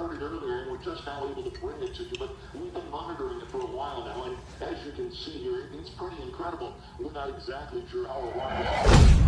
heard it earlier, and we're just now able to bring it to you, but we've been monitoring it for a while now, and as you can see here, it's pretty incredible. We're not exactly sure how or why.